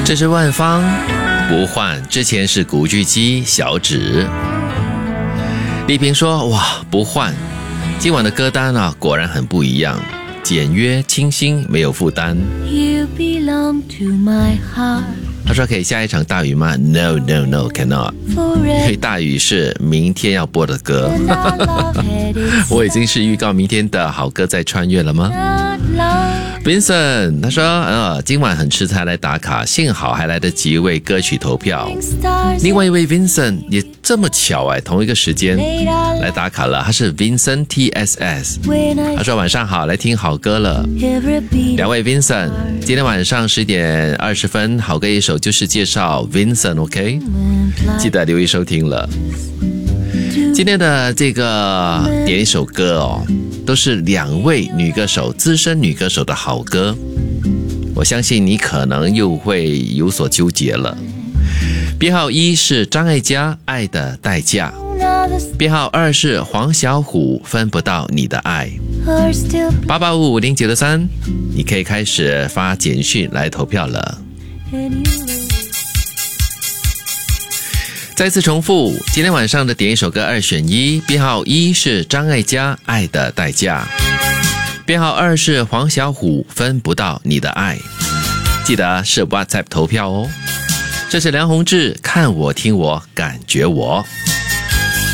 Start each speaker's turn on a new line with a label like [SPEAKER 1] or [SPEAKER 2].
[SPEAKER 1] 这是万芳，不换，之前是古巨基小指。丽萍说，哇，不换，今晚的歌单啊，果然很不一样，简约清新，没有负担。
[SPEAKER 2] You belong to my heart.
[SPEAKER 1] 他说可以下一场大雨吗？ No no no cannot， 因为大雨是明天要播的歌。我已经是预告明天的好歌在穿越了吗？ Vincent 他说今晚很吃才来打卡，幸好还来得及为歌曲投票。另外一位 Vincent 也这么巧同一个时间来打卡了，他是 Vincent TSS， 他说晚上好，来听好歌了。两位 Vincent， 今天晚上10点20分好歌一首就是介绍 Vincent OK， 记得留意收听了。今天的这个点一首歌都是2位女歌手，资深女歌手的好歌，我相信你可能又会有所纠结了。编号1是张艾嘉《爱的代价》，编号2是黄小琥《分不到你的爱》。88550963，你可以开始发简讯来投票了。再次重复，今天晚上的点一首歌2选1，编号1是张艾嘉《爱的代价》，编号2是黄小琥《分不到你的爱》。记得是 WhatsApp 投票哦。这是梁弘志，看我听我感觉我。